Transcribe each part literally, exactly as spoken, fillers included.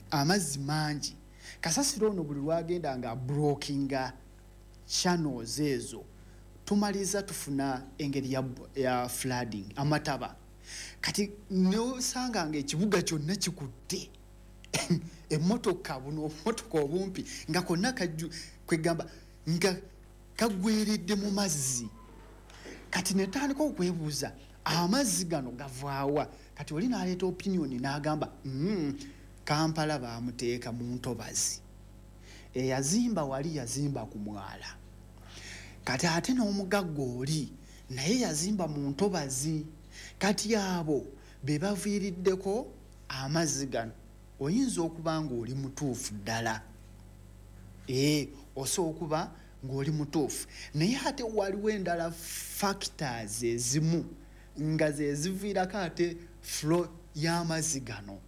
amazzi mangi kasasiro ono buli lwagenda nga blockinga channels ezo tumaliza tufuna engeri ya, ya flooding amataba kati nosanga nga ekibuga kyonna kikutte emotoka buno motoka obumpi nga konna kaju kwegamba nga kagweredde mu mazzi kati netandika okwebuuza amazzi gano gavaawa kati oli naleeta opinion n'agamba mm, Kampala baamuteeka mu ntobazi eyazimba wali yazimba ku mwala kati ate n'omugagga oli naye yazimba mu ntobazi kati abo be baviiriddeko amazzi gano oyinza okuba ng'oli mutuufu ddala ee osobola okuba ng'oli mutuufu naye ate waliwo endala factors ezimu nga ze ziviirako ate flow y'amazzi gano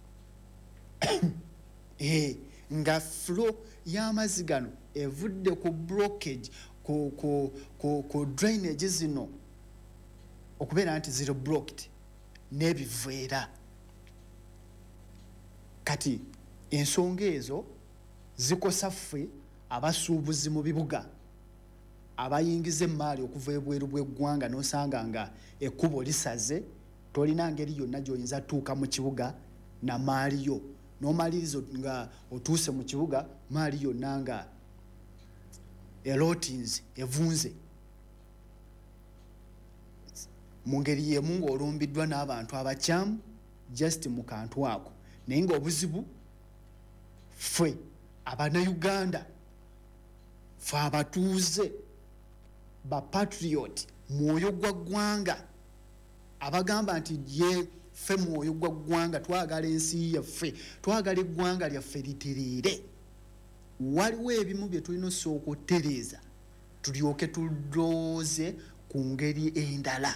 eh nga flow y'amazzi gano evudde ku blockage ku ku ku, ku drainage zino okubeera nti zero blocked n'ebiveera kati ensonga ezo zikosa ffe abasuubuzi mu bibuga abayingiza emaali okuva ebweru bw'eggwanga n'osanga nga ekkubo lisaze tolina ngeri yonna gy'oyinza tuuka mu kibuga na maaliyo n'omalirizo nga otuuse mu kibuga maali yonna nga erotinzi evunze mu ngeri y'emu ng'olumbiddwa n'abantu abakyamu just mu kantu ako naye ng'obuzibu ffe abanayuganda ffe abatuuze bapatriot mwoyo gwa ggwanga abagamba nti ye ffe mwoyo gwa ggwanga twagala ensi yaffe twagala eggwanga lyaffe litereere waliwo ebimu bye tulina osooka otereeza tulyoke tulooze ku ngeri endala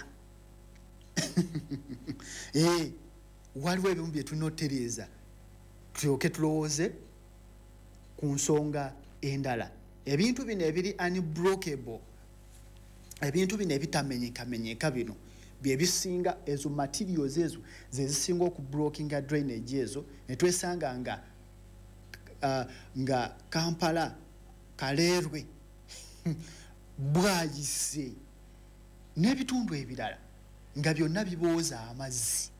eh waliwo ebimu bye tulina otereeza tulyoke tulowooze ku nsonga endala ebintu bino ebiri unblockable ebintu bino ebitamenyekamenyeka bino bye bisinga ezo materials ezo ze zisinga okublockinga drainage ezo ne twesanga nga uh, nga Kampala Kaleerwe Bwayise n'ebitundu ebirala nga byonna bibooza amazzi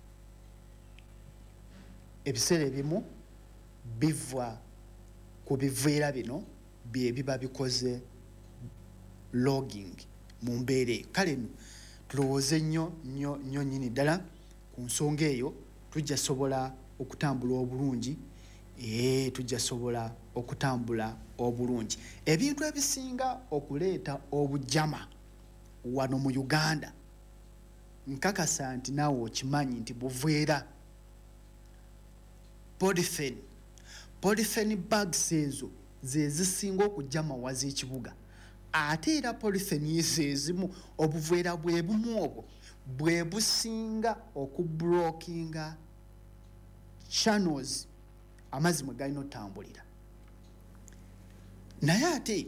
ebiseera ebimu biva ku biveera bino bye biba bikoze logging mu mbeera kale no tulowooze nnyo nnyo nnyo nnyini ddala ku nsonga eyo tujja sobola okutambula obulungi ee tujja sobola okutambula obulungi ebintu ebisinga okuleeta obujama wano mu Uganda nkakasa nti naawe okimanyi nti buveera polyfen polyfen bags ezo ze zisinga okujama wazi ekibuga ate era polyfen ezimu obuveera bwe bumu obwo bwe businga okublockinga channels amazzi mwe galina otambulira naye ate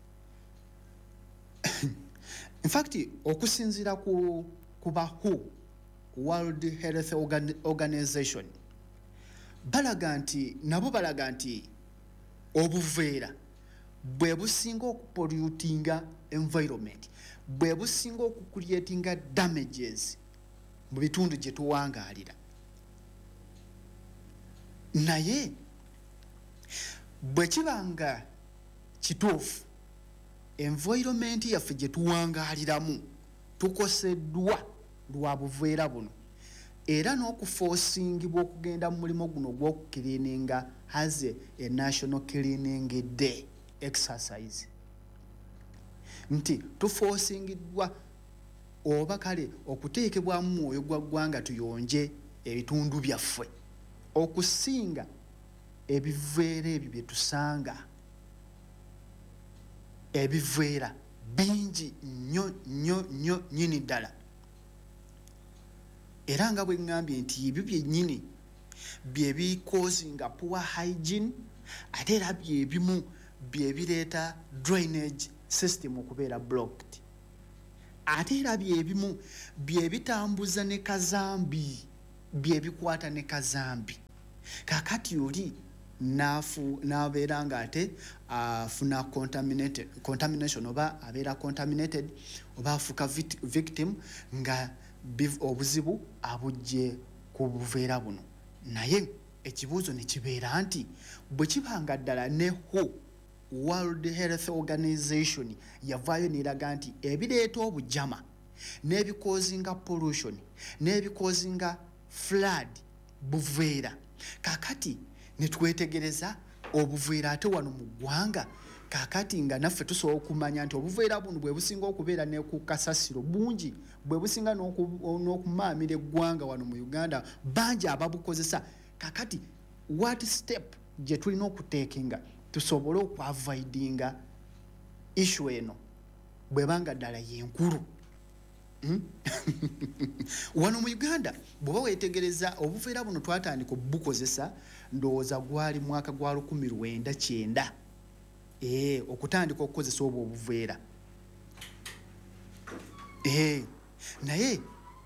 in fact okusinziira ku kuba who World Health Organ Organization balaga nti nabo balaga nti obuveera bwe businga okupollutinga environment bwe businga okucreatinga damages mu bitundu gye tuwangaalira naye bwe kibanga kituufu environment yaffe gye tuwangaaliramu tukoseddwa lwa buveera buno era n'okufoosingibwa okugenda mu mulimo guno gw'okukiriininga has a, a national cleaning day exercise nti tufoosingiddwa oba kale okuteekebwamu mwoyo gwa ggwanga tuyonje ebitundu byaffe okusinga ebiveera ebyo bye tusanga ebiveera bingi nnyo nnyo nnyo nnyini ddala era nga bwe ngambye nti ebyo byennyini bye bikozinga poor hygiene ate era bye bimu bye bireeta drainage system okubeera blocked ate era bye bimu bye bitambuza ne kazambi bye bikwata ne kazambi kakati oli nafu nabeera nga ate afuna uh, contaminated contamination oba abeera contaminated oba afuka victim nga obuzibu abujje ku buveera buno. Naye ekibuuzo ne kibeera nti bwe kibanga ddala ne ho World Health Organization yavaayo n'eraga nti ebireeta obujama n'ebikozinga pollution n'ebikozinga flood buveera, kakati netwetegereza obuveera ate wano mu ggwanga, kakati nga naffe tusobola okumanya nti obuveera buno bwe businga okubeera ne ku kasasiro bungi, bwe businga n'okumaamira eggwanga wano mu Uganda, bangi ababukozesa. Kakati what step gye tulina okuteekinga tusobole okwavidinga issue eno bwebanga ddala yenkulu? Hmm? Wano mu Uganda bw'oba weetegereza obuveera buno twatandika obukozesa ndowooza gwali mwaka gwa lukumi lwenda kyenda eh okutandika okukozesa obwo obuveera eh naye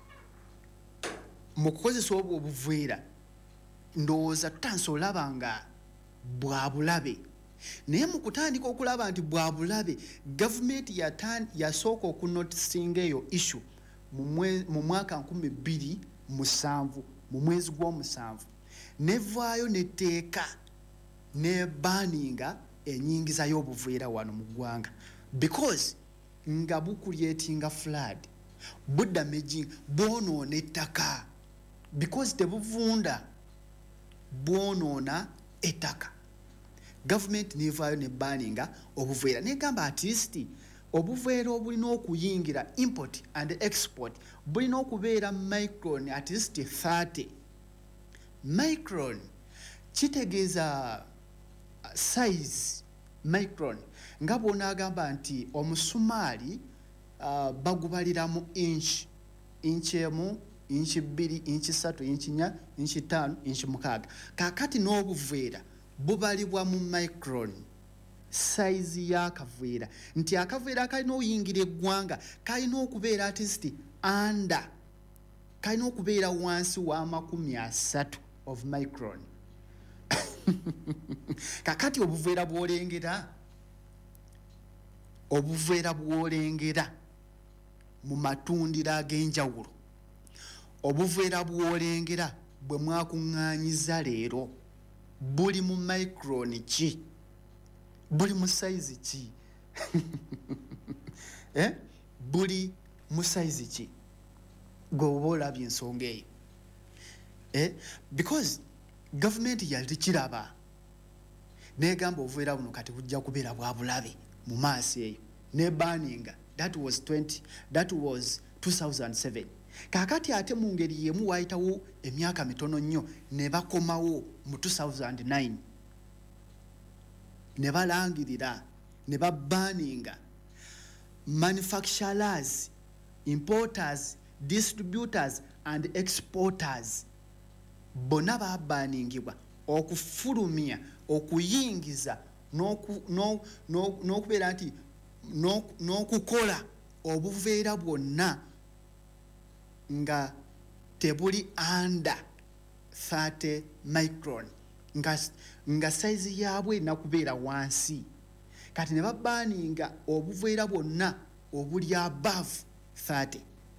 mu kukozesa obwo obuveera ndowooza tutansobola olaba bwa bulabe, naye mu kutandika okulaba nti bwa bulabe gavumenti yasooka okunotisinga eyo issue mu mwaka nkumi bbiri musanvu mu mwezi gw'omusanvu nevaayo netteeka ne banninga enyingiza y'obuveera wano mu ggwanga, because nga bukulyetinga flood budamaging bwonoona ettaka, because tebuvunda bwonoona ettaka. Government nevaayo ne banninga obuveera negamba at least obuveera obulina okuyingira import and export bulina okubeera micron at least thirty. Micron kitegeeza size micron nga bw'onaagamba nti omusumaali uh, bagubalira mu inch inch emu inch bbiri inch ssatu inch nnya inch ttaano inch mukaaga, kakati n'obuveera bubalibwa mu micron size y'akaveera, nti akaveera akalina oyingira eggwanga kalina okubeera at least under, kalina okubeera wansi wa makumi asatu of micron. Kakati obuveera bw'olengera obuveera bw'olengera mu matundiro ag'enjawulo, obuveera bw'olengera bwe mwakuŋŋaanyiza leero buli mu micron ki, buli mu size ki? eh? buli mu size ki? Gwe oba olabye ensonga eyo eh? Because government yali kiraba negamba obuveera buno kati bujja kubeera bwa bulabe mu maaso eyo ne banninga. That was twenty that was two thousand seven. Kakati ate mu ngeri yemu waayitawo emyaka mitono nnyo ne bakomawo mu two thousand nine ne balangirira ne babanninga manufacturers, importers, distributors and exporters bonna babaningibwa okufulumya okuyingiza n'okubeera nti n'okukola obuveera bwonna nga tebuli under thirty micron, nga, nga size yaabwe nakubeera wansi. Kati ne babanninga obuveera bwonna obuli above thirty.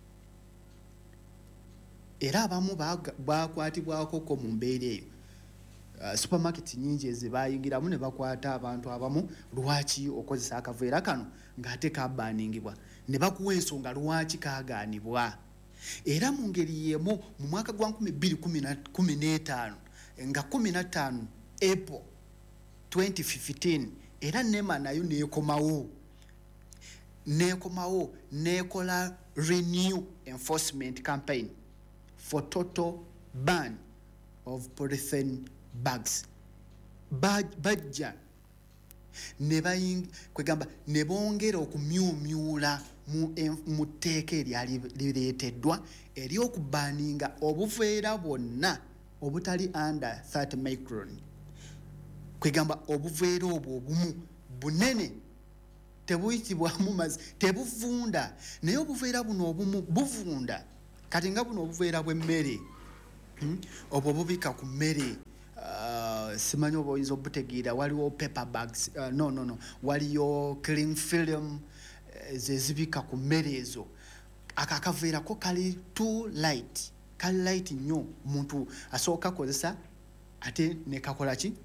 Era abamu bakwatibwako mu mbeera eyo. Uh, supermarket nyingi ezibayingiramu ne bakwata abantu abamu lwaki okozesa akaveera kano ng'ate kabaningibwa, ne bakuwa ensonga lwaki kagaanibwa. Era mu ngeri yemu mu mwaka gwa nkumi bbiri kumi n'etaano nga kumi na ttaano April twenty fifteen era nema nayo neekomawo neekomawo neekola renew enforcement campaign for total ban of polythene bags. Bajja ne baying kwegamba ne bongera okumyumyula mu tteeka eryali lireeteddwa ery'okubanninga obuveera bwonna obutali under thirty micron. Kwegamba obuveera obwo obumu bunene tebuyitibwamu mazzi tebuvunda, naye obuveera buno obumu buvunda. Kati nga buno obuveera bw'emmere hmm? obwo bubika ku mmere uh, uh, simanyi oba oyinza obutegeera waliwo paper bags uh, no no no waliyo cling film uh, zezibika ku mmere ezo akakaveerako kali too light kali light nnyo omuntu asooka kozesa ate nekakola ki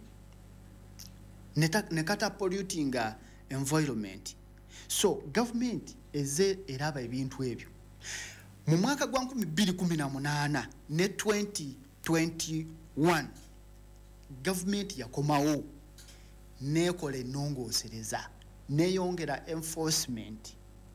nekata polluting environment. So government eze eraba ebintu ebyo mu mwaka gwa twenty eighteen ne twenty twenty-one government yakomawo nekola ennongoosereza neyongera enforcement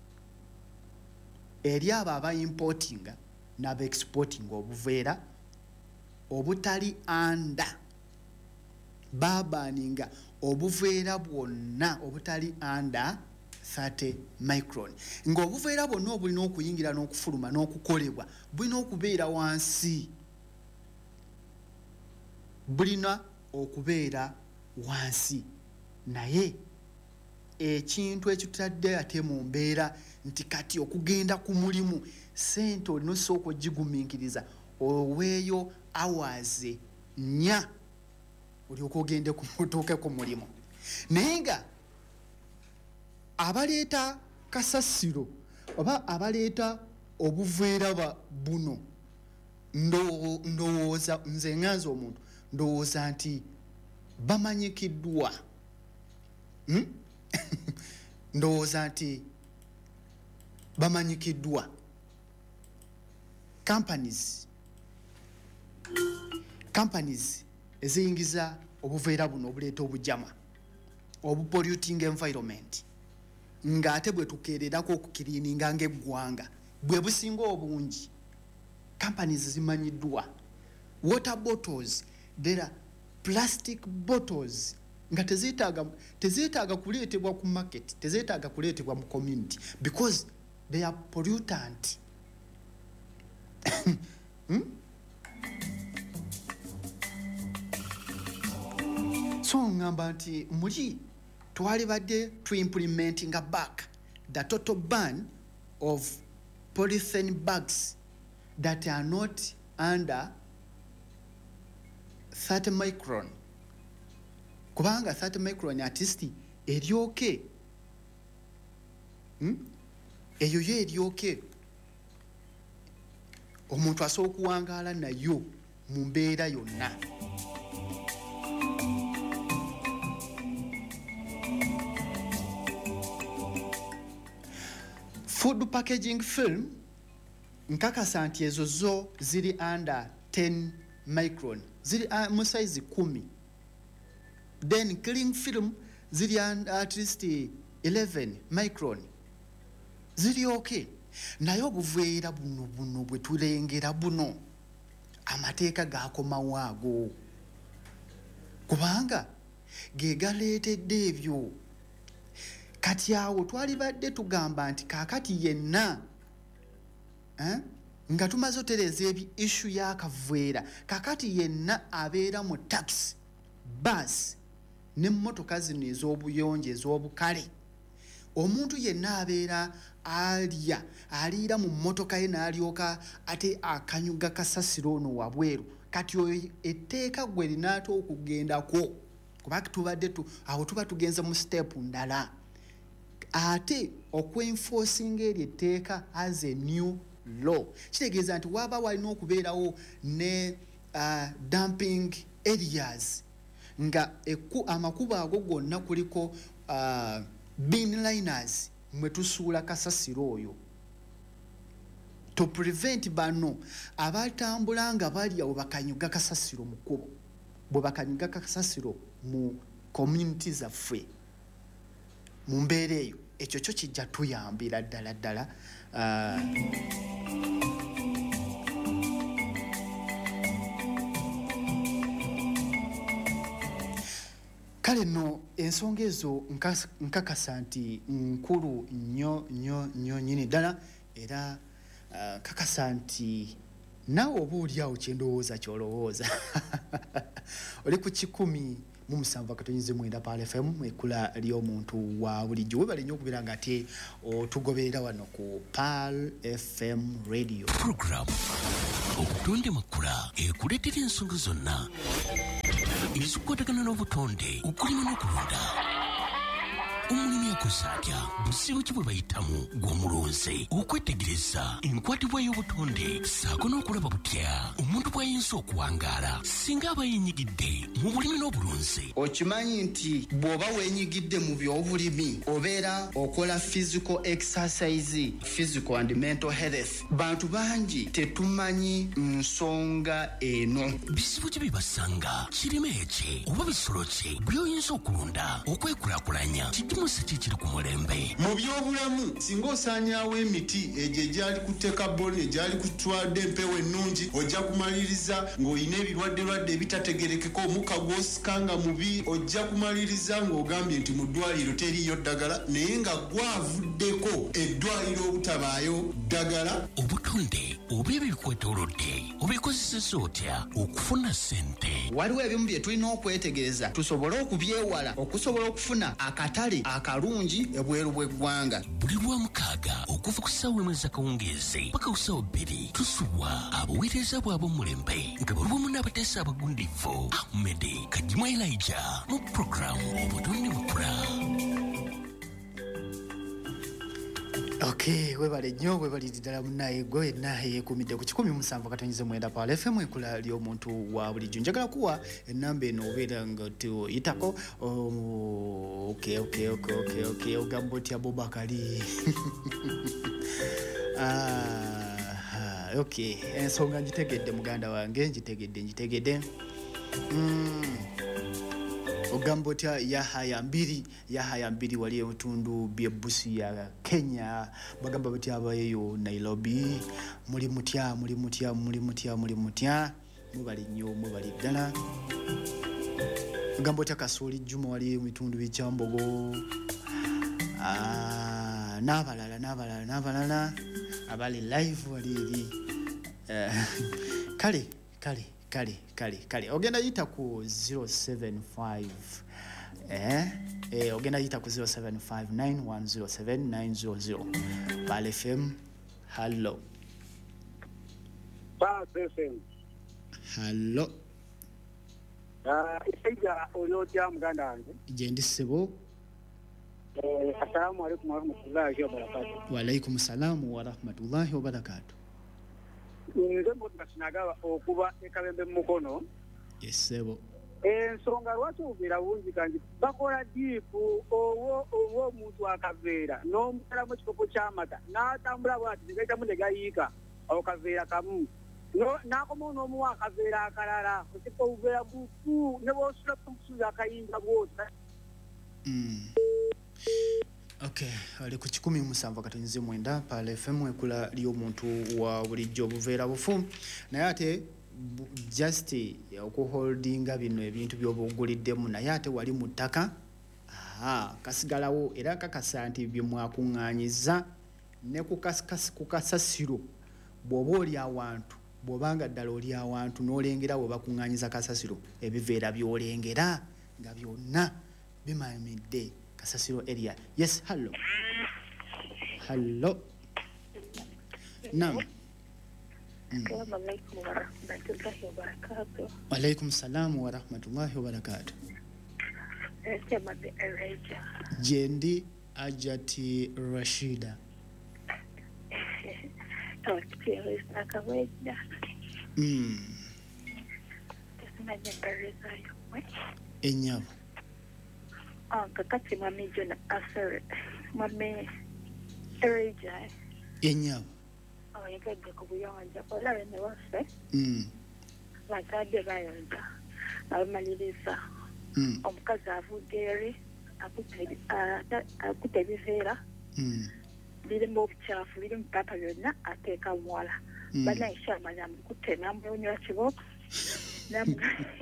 eri abo aba importing n'aba exporting obuveera obutali anda babaninga obuveera bwonna obutali anda thirty micron nga obuveera bwonna obulina okuyingira n'okufuluma n'okukolebwa bulina okubeera wansi bulina okubeera wansi naye ekintu ekitadde ate mu mbeera nti kati okugenda ku mulimu sente olina osooka ogigumiikiriza oweeyo hours nnya olyoka ogende kutuuke ku mulimu naye nga abaleeta kasasiro oba abaleeta obuveera buno ndowooza nze nganze omuntu ndowooza nti bamanyikiddwa hmm? ndowooza nti bamanyikiddwa companies companies eziyingiza obuveera buno obuleeta obujama obupolluting environment nga ate bwe tukeererako okukiriininga ng'eggwanga bwe businga obungi companies zimanyiddwa water bottles there are plastic bottles nga tezeetaaga tezeetaaga kuleetebwa ku market tezeetaaga kuleetebwa mu community because they are pollutant hmm? So ngamba nti muli twali badde to implementing back the total ban of polythene bags that are not under thirty micron kubanga thirty micron artisti eryoke hmm? eyo yo eryoke omuntu asobola okuwangaala nayo mu mbeera yonna. Food packaging film nkakasa nti ezo zo ziri under ten micron ziri uh, mu size ten. Then cling film ziri under at least eleven micron ziri okay naye obuveera buno buno bwe tulengera buno amateeka gakomawo ago kubanga ge galeetedde ebyo. Kati awo twali badde tugamba nti kaakati yenna eh? nga tumaze otereza ebi issue y'akaveera kaakati yenna abeera mu taxi bus n'emmotoka zino ez'obuyonjo ez'obukale omuntu yenna abeera alya aliira mu mmotoka ye n'alyoka ate akanyuga kasasiro ono wabweru kati oyo etteeka gwe linaata okugendako kubanga tubadde tu awo tuba tugenze mu step ndala ate okwenforcing eri etteeka as a new law kitegeeza nti waba walina okubeerawo ne uh, dumping areas nga eku amakubo ago gonna kuliko uh, bin liners mwe tusuula kasasiro oyo to prevent bano abatambula nga bali awo bakanyuga kasasiro mu kkubo bwe bakanyuga kasasiro mu community zaffe mu mbeera eyo ekyo kyo kijja tuyambira ddala ddala uh, kale no ensonga ezo nkakasa nti nkulu nnyo nnyo nnyo nnyini ddala era uh, kakasa nti naawe oba oli awo kyendowooza kyolowooza oli ku kikumi mu musanvu akatonyeze mwenda P A L F M ekula ly'omuntu wa bulijjo webale nnyo okubeera nga ate otugoberera wano ku P A L F M radio program okutonde makula ekuleetera ensonga zonna ezikwatagana n'obutonde okulima n'okulunda. Omulimi akoze atya busibu ki bwe bayitamu gw'omulonze okwetegereza enkwatibwa y'obutonde saako n'okulaba butya omuntu bw'ayinza okuwangaala singa aba yeenyigidde mu bulimi n'obulunzi. Okimanyi nti bw'oba weenyigidde mu by'obulimi obeera okola physical exercise, physical and mental health. Bantu bangi tetumanyi nsonga eno. Bisibu ki bibasanga kirime eki oba bisolo ki by'oyinza okulunda okwekulaakulanya kimusa kikiri ku mulembe. Mu by'obulamu singa osaanyaawo emiti egyo egyali kuteeka boli egyali kutwadde empewo ennungi ojja kumaliriza ng'olina ebirwadde-lwadde ebitategerekeka omukka gw'osikanga mubi ojja kumaliriza ng'ogambye nti mu ddwaliro teriiyo ddagala naye nga gwavuddeko eddwaliro obutabaayo ddagala. Obutonde oba ebyo bikwetoolodde obikozeseza otya okufuna ssente? Waliwo ebimu bye tulina okwetegereza tusobole okubyewala okusobola okufuna akatale akalungi ebweru bw'eggwanga. Buli lwamukaaga okuva ku ssaawa emu ez'akawungeezi paka ku ssaawa bbiri tusubwa abaweereza bwabwe omulembe nga bali wamu n'abateesa abagundivu Ahmed Kajimu Elijah mu puroguramu obutonde bukula. Okay, webale nnyo webaliri ddala munnaye gwe yenna yeekuumidde ku kikumi mu musanvu katonyize mwenda Paul F M ekula ly'omuntu wa bulijjo. Njagala kuwa ennamba eno obeera nga tuyitako. Oh, okay, okay, okay, okay, okay. Ogamba otya Abubakari? Ah, okay. Ensonga ngitegedde muganda wange, ngitegedde ngitegedde. Mm. Ogamba otya Yahaya mbiri Yahaya mbiri wali ebitundu by'ebbusi ya Kenya bagamba batya abayeyo Nairobi muli mutya muli mutya muli mutya muli mutya mubali nnyo mubali ddala. Ogamba otya Kasooli Juma wali ebitundu by'Ekyambogo ah n'abalala n'abalala n'abalala abali live wali eri kale kale kale kale kale ogenda yita ku zero seven five eh eh ogenda yita ku zero seven five nine one zero seven nine zero zero. Paul F M hello. Paul F M hello. ah ija olojja muganda wange je ndi sebo. eh assalamu alaykum wa rahmatullahi wa barakatuh. Wa alaykum assalam wa rahmatullahi wa barakatuh. Nze mbona sinagaba okuba ekabembe mu mukono. Yes sebo. Ensonga lwaki obeera bungi kanji bakola diipu owo owo omuntu akaveera n'omutala mu kikopo ky'amata n'atambula bw'ati negaitamu ne gayiika akaveera kamu n'akoma n'omuwa akaveera akalala okiko obuveera bufu ne bw'osula ku musuzi akayinza bw'oti. Okay, ali ku kikumi musanvu katonyize mwenda Paul F M ekula ly'omuntu wa bulijjo obuveera bufu naye ate just okuholdinga bino ebintu by'obuguliddemu naye ate wali mu ttaka aha kasigalawo era kakasa nti bye mwakuŋŋaanyiza ne ku kasasiro bw'oba oli awantu bw'obanga ddala oli awantu n'olengera bwe bakuŋŋaanyiza kasasiro ebiveera by'olengera nga byonna bimamidde kasasiro area. Yes, hello. Hello. Naam. Assalamu alaykum wa rahmatullahi wa barakatuh. Wa alaykum salam wa rahmatullahi wa barakatuh. Sema bi Elijah. Jendi Ajati Rashida. Okay, akaweza. Mm. Tesina nyembariza yo. Enyabo. Ah, kakati mami jona afere. Mami Elijah. Enyabo. Oh, yekege kubuyonja. Ola ne wase. Mm. Lakade bayonja. Amaliriza. Mm. Omukazi avudde akute akute biveera. Mm. Birimu obucaafu biri mu papa byonna ateeka muwala. Bana ishamanya mukute nambunywa kiboko. Nam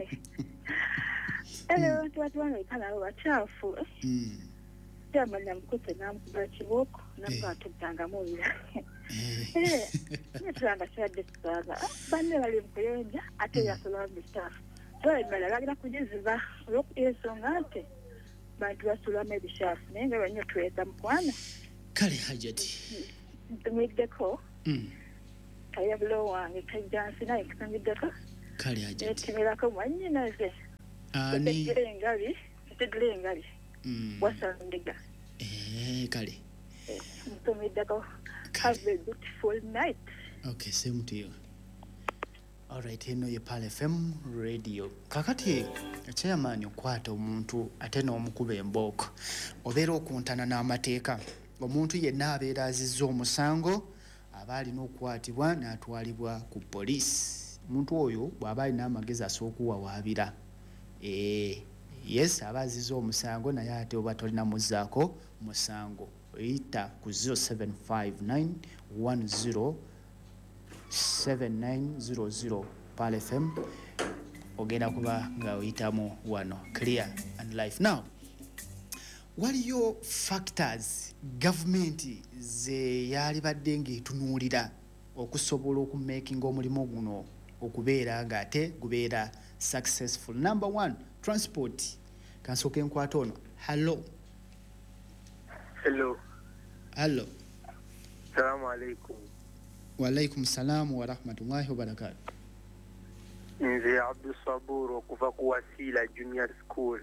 Hello, watu wana ikala wachafu. Mm. Jamanya mkute nambunywa kiboko namba tutanga mubira. Eh. Nitanga shade tsaga. Bane bali mkuyenja ate yasola bistafu. Bale malagala kujiziba lokyeso ngate. Bantu basula mebishafu nenga banyo tweta mkwana. Kale Hajati. Tumideko. Mm. Kaya bulo wange kajansi na ikitangideko. Kale Hajati. Etimira ko mwanyinaze. ani engali tegere engali wasandega eh kale mtomeddako have a beautiful night. Okay, same to you. All right, eno ye Pal F M radio. Kakati chairman okwata omuntu ate n'omukuba emboko obeera okuntana n'amateeka omuntu yenna abeera azizza omusango aba alina okukwatibwa n'atwalibwa ku poliisi. Omuntu oyo bw'aba alina amagezi asookuwawaabira eh yes aba azizza omusango naye ate oba tolina muzzaako musango oyita ku zero seven five nine one zero seven nine zero zero Pal F M ogenda kuba nga oyitamu wano clear and life. Now waliyo factors government ze yali badde ng'etunuulira okusobola okumakinga omulimu guno okubeera ng'ate gubeera successful. Number one, transport. Kansooke nkwata ono. Hello. Hello. Hello. Assalamu alaikum. Wa alaikum salam wa rahmatullahi wa barakatuh. Nze Abdul Sabur okuva ku Wasila Junior School.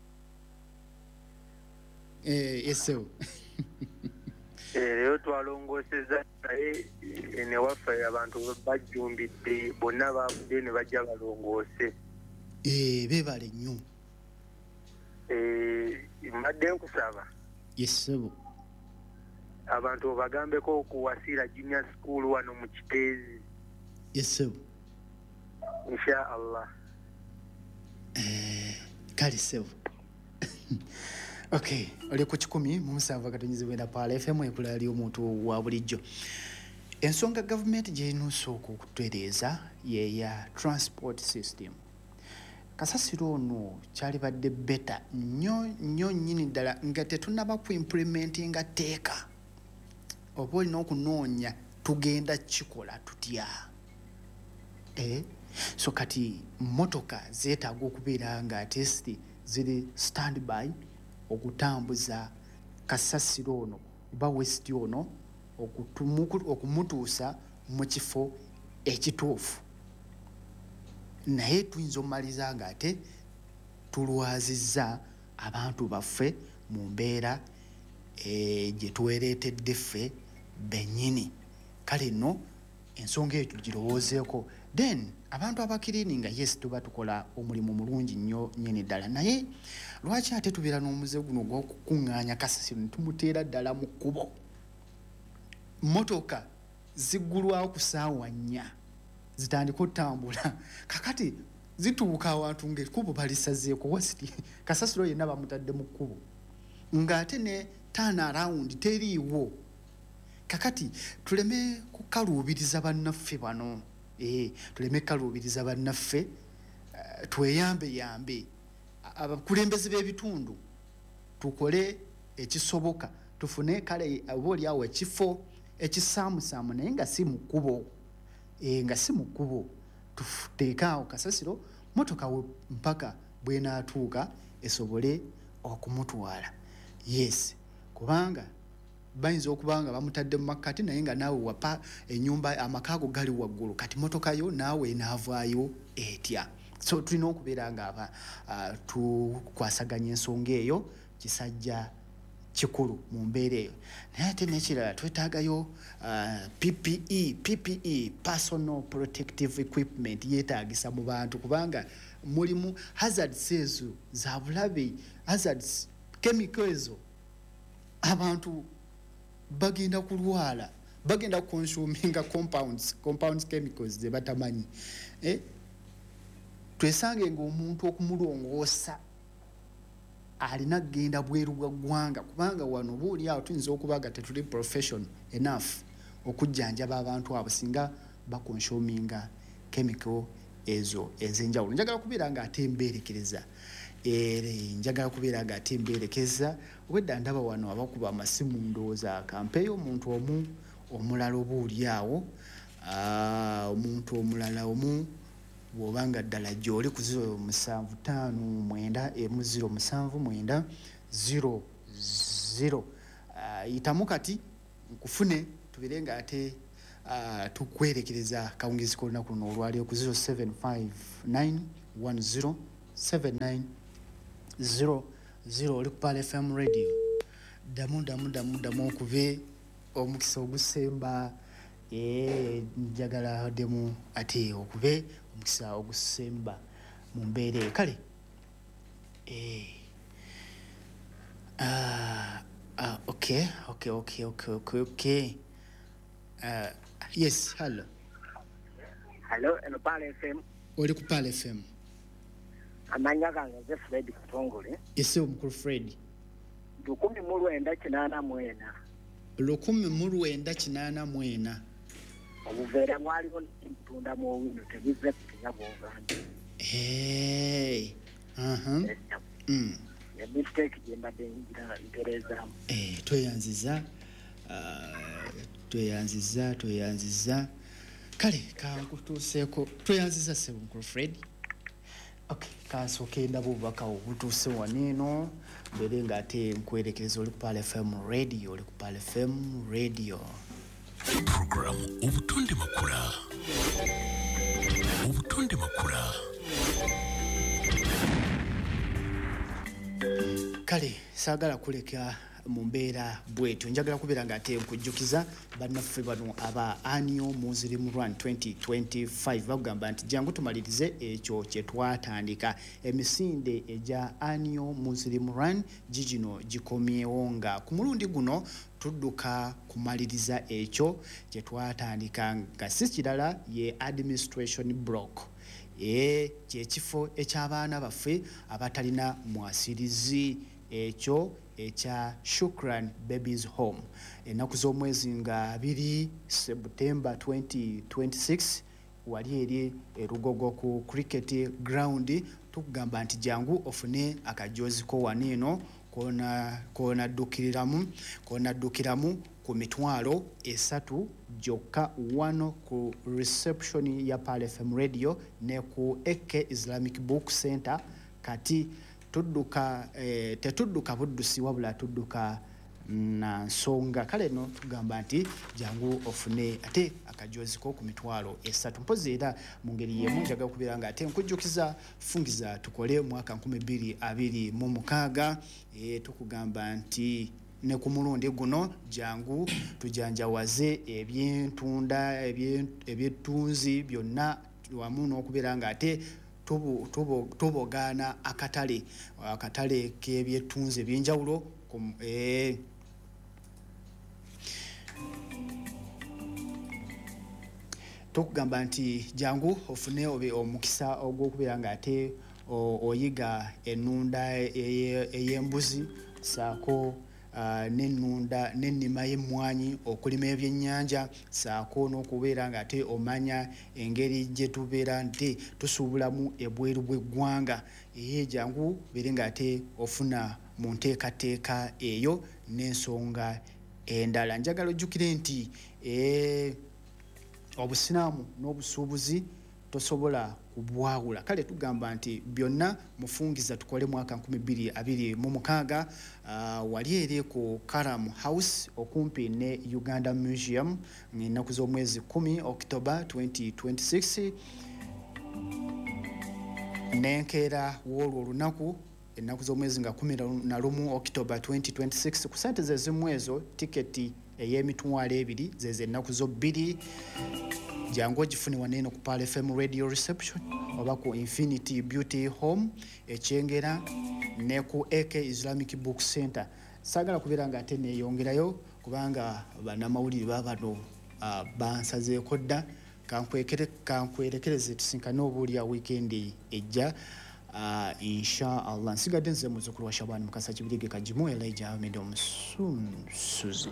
Eh, yeso. Eh, leo twalongoseza naye ene waffe abantu bajjumbidde bonna baabudde ne bajja balongoose. Eh, bebale nnyo. Eh, mbadde nkusaba. Yeso. Abantu bagambeko ku Wasila Junior School wano mu Kiteezi. Yeso. Insha Allah. Eh, kali sebo. Okay, oli ku kikumi mu musanvu akatonnyezebwa Pal F M ekulali omuntu wa bulijjo. Ensonga government gye inoosooka okutereeza ye ya transport system. Kasasiro ono kyali badde beta nnyo nnyo nnyini ddala nga tetunnaba ku implementinga tteeka. Oba olina okunoonya tugenda kikola tutya. Eh? So kati motoka zeetaaga okubeera nga testi ziri standby okutambuza kasasiro ono oba west ono okumutuusa mu kifo ekituufu. Naye tuyinza omaliza nga ate tulwazizza abantu baffe mu mbeera e, gye twereetedde ffe bennyini. Kale nno ensonga eyo tugirowoozeeko. Then abantu abakiriininga yes tuba tukola omulimu mulungi nnyo nnyini ddala naye lwaki ate tubeera n'omuze guno gw'okukuŋŋaanya kasasiro ne tumuteera ddala mu kkubo. Motoka ziggulwawo ku ssaawa nnya zitandika otambula kakati zituuka awantu ng'ekkubo balisazeeko wasiti kasasiro yenna bamutadde mu kkubo ng'ate ne turn around teriiwo. Kakati tuleme kukaluubiriza bannaffe bano. Eh, tuleme kaluubiriza bannaffe uh, tweyambe yambe abakulembeze b'ebitundu tukole ekisoboka tufune kale oba awo ekifo ekisaamusaamu naye nga si mu kkubo. Eh, nga si mu kkubo tuteekaawo kasasiro motoka we mpaka bwenaatuuka esobole okumutwala. Yes kubanga bayinza okuba nga bamutadde mu makkati naye nga naawe wapa ennyumba amakaago gali waggulu kati motoka yo naawe enaavaayo etya. So tulina okubeera nga aba uh, tukwasaganya ensonga eyo kisajja kikulu mu mbeera eyo. Naye ate n'ekirala twetaagayo uh, P P E P P E personal protective equipment yeetaagisa mu bantu kubanga mulimu hazards ezo za bulabe hazards chemical ezo abantu bagenda kulwala bagenda consuminga compounds compounds chemicals ze batamanyi. Eh, twesange ng'omuntu okumulongoosa alina kgenda bweru bwa ggwanga kubanga wano buuli awo tuyinza okubaga tetuli profession enough okujjanjaba abantu abo singa bakonsuminga chemical ezo ez'enjawulo. Njagala kubeera nga ate mbeerekereza ere njagala kubeera nga ate mbeerekeza wedda ndaba wano abakuba amasimu ndowooza kampeeyo omuntu omu omulala obuuli awo omuntu omulala omu bw'obanga ddala gy'oli ku zero musanvu ttaano mwenda emu zero musanvu mwenda zero zero yitamu kati nkufune tubeere nga ate tukwerekereza kawungezi k'olunaku luno olwaliro ku zero seven five nine one zero seven nine zero zero oli ku Pal F M radio. Damu damu damu damu okube omukisa ogusemba eh njagala demu ate okube omukisa ogusemba mu mbeere kale eh ah ah okay okay okay okay okay okay uh yes hello hello eno Pal F M oli ku Pal F M amanya gange ze Fred Katongole ese omukuru Fred lukumi mu lwenda kinaana mwena lukumi mu lwenda kinaana mwena obuveera mwaliwo ntunda mu wino tebize kunya bwoganda hey aha mm ya mistake jembadde ngira ngereza eh tweyanziza uh, tweyanziza tweyanziza kale kankutuseeko tweyanziza Ssebunkulu Fred. Okay, kasoke ndabo baka obutuse waneno mbere ngate nkwerekereza oli ku Pal F M radio oli ku Pal F M radio program obutonde makula obutonde makula kale sagala kuleka mu mbeera bwetyo njagala kubeera nga ate nkujjukiza bannaffe bano aba Annual Muslim Run twenty twenty-five bagamba nti jangu tumalirize ekyo kye twatandika emisinde egya Annual Muslim Run gigino gikomyewo nga ku mulundi guno tudduka kumaliriza ekyo kye twatandika nga si kirala ye administration block e kyekifo eky'abaana baffe abatalina mwasirizi ekyo ekya Shukran Babies Home enaku z'omwezi nga abiri September twenty twenty-six wali eri erugogo ku cricket ground tugamba nti jangu ofune akajozi ko waneno kona kona dukiriramu kona dukiramu ku mitwalo esatu joka wano ku reception ya Pal F M radio ne ku Eke Islamic Book Center kati tudduka eh, tetudduka buddusi wabula tudduka na nsonga kale no tugamba nti jangu ofune ate akajozi ko ku mitwalo esatu mpozi era mu ngeri yemu njaga kubeera nga ate nkujjukiza fungiza tukole mwaka nkumi bbiri abiri mu mukaaga eh, tukugamba nti ne ku mulundi guno jangu tujanjawaze ebyentunda ebyetunzi byonna wamu n'okubeera nga ate tubo tubo tubogana akatale akatale k'ebyetunzi ebyenjawulo eh tukugamba nti jangu ofune obe omukisa ogw'okubeera nga ate oyiga ennunda ey'embuzi saako Uh, nenunda nenima y'emmwanyi okulima ebyennyanja saako n'okubeera nga ate omanya engeri gye tubeera nti tusuubulamu ebweru bw'eggwanga eye jangu bere nga ate ofuna mu nteekateeka eyo n'ensonga endala njagala ojjukire nti eh, obusiraamu n'obusuubuzi tosobola kubwawula kale tugamba nti byonna mufungiza tukole mwaka nkumi bbiri abiri mu mukaaga uh, wali eri ku Karam House okumpi ne Uganda Museum ennaku z'omwezi kumi October twenty twenty-six nenkeera w'olwo olunaku ennaku z'omwezi nga kumi na lumu October twenty twenty-six ku ssente ze zimu ezo tiketi ey'emitwalo ebiri zeze ennaku zo bbiri jangu ogifune waneno ku Pal F M radio reception oba ku Infinity Beauty Home ekyengera ne ku Eke Islamic Book Center sagala kubeera nga ate neeyongerayo kubanga bannamawulire babano uh, bansazeeko dda kankwerekereze tusinkane obuulya weekend ejja uh, insha Allah nsigadde nze muzzukulu wa Shabani Mukasa Kibirige Kajimu Elijah Ahmed Omusunsuzi.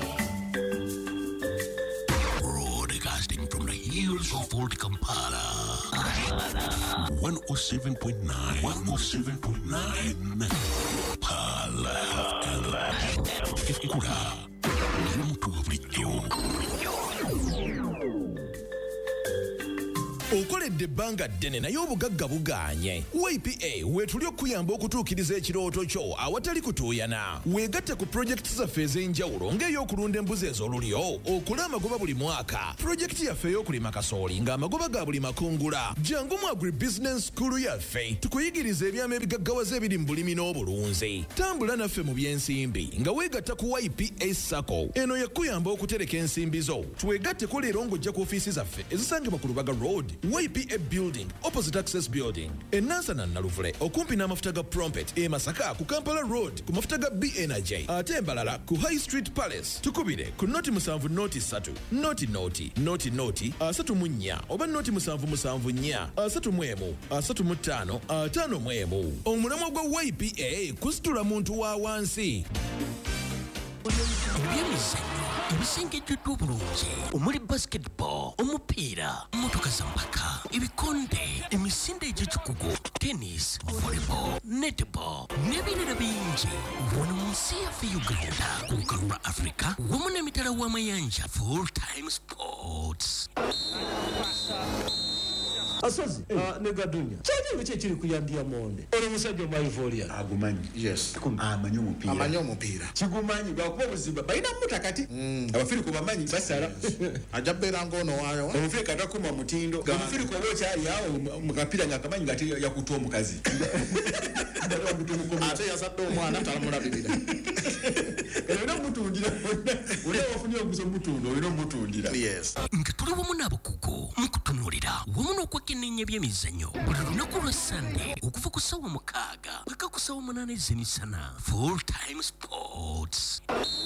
Broadcasting from the hills of Old Kampala. one oh seven point nine. one oh seven point nine. Pal F M. Ekura. Yomutu wa bulijjo. Okoledde wadde ebbanga ddene naye obugagga buganye. Y P A weetuli okuyamba okutuukiriza ekirooto kyo awatali kutuuyana. Weegatte ku pulojekiti zaffe ez'enjawulo ng'ey'okulunda embuzi ez'olulyo, okula amagoba buli mwaka, pulojekiti yaffe ey'okulima kasooli ng'amagoba ga buli makungula. Jangu mu agribusiness school yaffe tukuyigiriza ebyama ebigaggawaza ebiri mu bulimi n'obulunzi. Tambula naffe mu by'ensimbi nga weegatta ku Y P A Sacco. Eno yakuyamba okutereka ensimbi zo. Twegatteko leero ng'ojja ku ofiisi zaffe ezisangibwa ku Lubaga Road, Y P A Building, opposite Access Building, e Nansana Naluvule okumpi n'amafuta ga Prompet, e Masaka ku Kampala Road ku mafuta ga B Energy, ate embalala ku High Street Palace. Tukubire ku noti musanvu noti ssatu, noti noti, noti noti, asatu mu nnya, oba noti musanvu musanvu nnya, asatu mu emu, asatu mu ttaano, ataano mu emu. Omulamwa gwa Y P A kusitula muntu wa wansi. Ebyemizannyo ebisengejjeddwa obulungi omuli basketball, omupiira, mmotoka za mpaka, ebikonde, emisinde egy'ekikugu, tennis, volleyball, netball n'ebirala bingi wano mu nsi yaffe Uganda ku lukalu lwa Africa wamu n'emitala w'amayanja full time sports. Asozi nega dunya kyali biki kiri kuyandia monde ono musajja maivolia agumanyi yes amanyi omupiira amanyi omupiira kigumanyi gwakuba obuzimba balina mutakati abafiri ku bamanyi basala ajabera ngono wayo omufiri katakuma mutindo omufiri ko bokyali awo mukapira nyakamanyi ngati yakutua omukazi ate yasadde omwana talamulabirira era mutundira olina wafunye oguzo mutundo olina mutundira yes nga tuli wamu n'abakugu mukutunulira wamu n'okwekenneenya by'emizannyo buli lunaku lwa Sunday okuva ku ssaawa mukaaga paka ku ssaawa munaana ez'emisana full time sports.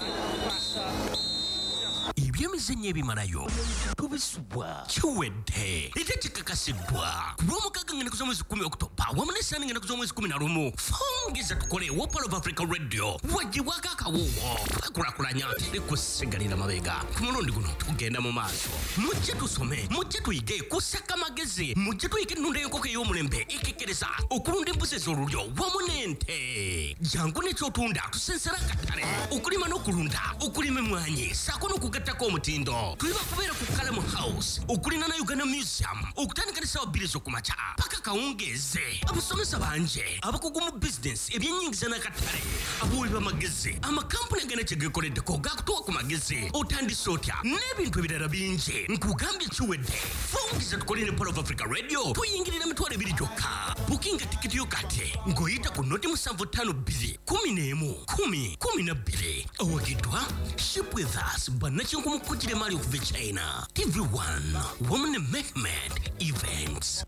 Ebyemizannyo ebimalayo tubisubwa kiwedde ate kikakasiddwa ku lw'omukaaga ng'ennaku z'omwezi kumi Okutoba wamu n'essaani ng'ennaku z'omwezi kumi na lumu. Fongeza tukole Wopal of Africa Radio wagibwako akawoowo twekulakulanya tekusigalira mabega. Ku mulundi guno tugenda mu maaso, mujje tusome, mujje tuyige kusaka magezi, mujje tuyige ennunda y'enkoko ey'omulembe ekekkereza okulunda embuzi ez'olulyo wamu n'ente. Jangu n'ekyotunda tusensera akatale okulima n'okulunda, okulima emmwanyi ssaako n'okugattako omutindo. Tuli bakubeera ku Kalamu House okulina na Uganda Museum okutandika ne ssaawa bbiri ez'okumakya paka kawungeeze. Abasomesa bangi, abakugu mu bizinesi, ebyennyingiza n'akatale, abawi b'amagezi, amakampuni agenda kye geekoleddeko gaakutuwa ku magezi, otandise otya n'ebintu ebirala bingi. Nkugambye kiwedde. Fongeza tukole ne Wopal of Africa Radio tuyingirira mitwalo ebiri gyokka. Bukinga tikiti yo kati ng'oyita ku noti musanvu ttaano bbiri kumi n'emu kumi kumi na bbiri. Owagiddwa Ship with Us bannakinku mu kujjira mali okuva e China. T V one wamu ne Mehmet Events.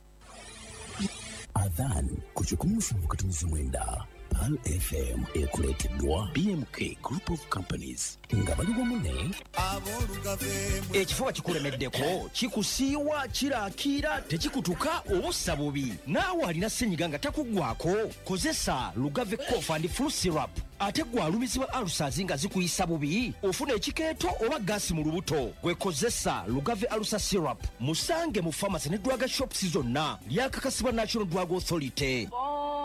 Adhan ku kikumi musanvu katumizi mwenda Pal F M ekuleeteddwa B M K Group of Companies nga bali wamu ne ekifuba kikulemeddeko kikusiiwa kiraakira tekikutuka obussa bubi naawe alina ssenyiga nga takuggwako kozesa Lugave Cough and Flu Syrup. Ate gwe alumizibwa alusazi nga zikuyisa bubi ofuna ekikeeto oba gaasi mu lubuto gwekozesa Lugave Alusa Syrup musange mu pharmacy ne drug shops zonna lyakakasibwa National Drug Authority.